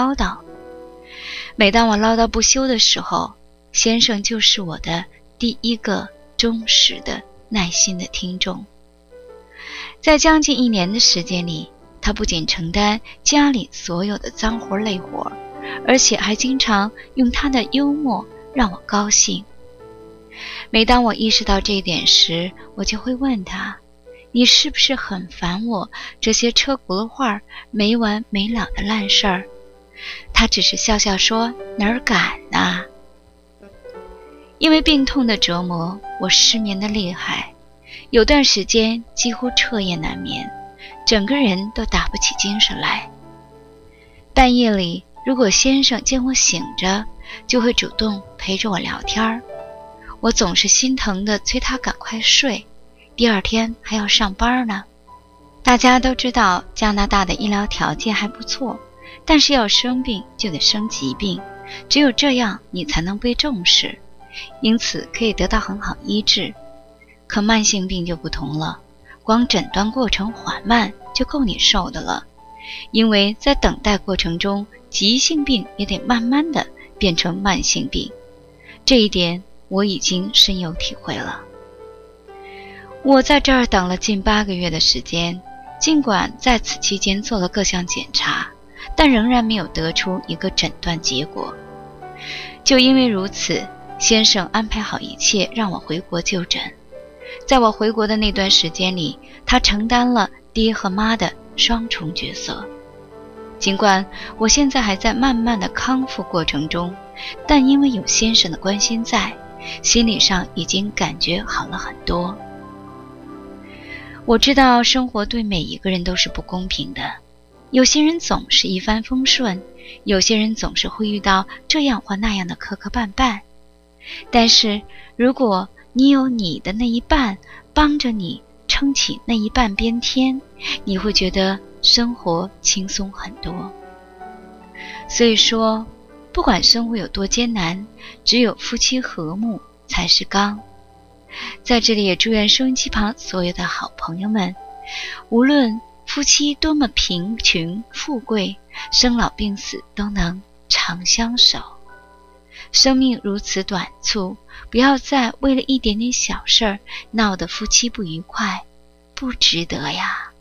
唠叨。每当我唠叨不休的时候，先生就是我的第一个忠实的耐心的听众。在将近1年的时间里，他不仅承担家里所有的脏活累活，而且还经常用他的幽默让我高兴。每当我意识到这一点时，我就会问他，你是不是很烦我这些车轱辘话没完没了的烂事儿？他只是笑笑说，哪儿敢啊。因为病痛的折磨，我失眠的厉害，有段时间几乎彻夜难眠，整个人都打不起精神来。半夜里，如果先生见我醒着，就会主动陪着我聊天，我总是心疼地催他赶快睡，第二天还要上班呢。大家都知道加拿大的医疗条件还不错，但是要生病就得生疾病，只有这样你才能被重视，因此可以得到很好医治。可慢性病就不同了，光诊断过程缓慢就够你受的了，因为在等待过程中，急性病也得慢慢的变成慢性病，这一点我已经深有体会了。我在这儿等了近8个月的时间，尽管在此期间做了各项检查，但仍然没有得出一个诊断结果。就因为如此，先生安排好一切让我回国就诊。在我回国的那段时间里，他承担了爹和妈的双重角色。尽管我现在还在慢慢的康复过程中，但因为有先生的关心在，心理上已经感觉好了很多。我知道生活对每一个人都是不公平的，有些人总是一帆风顺，有些人总是会遇到这样或那样的磕磕绊绊。但是如果你有你的那一半帮着你撑起那一半边天，你会觉得生活轻松很多。所以说，不管生活有多艰难，只有夫妻和睦才是刚。在这里也祝愿收音机旁所有的好朋友们，无论夫妻多么贫穷富贵，生老病死都能长相守。生命如此短促，不要再为了一点点小事儿闹得夫妻不愉快，不值得呀。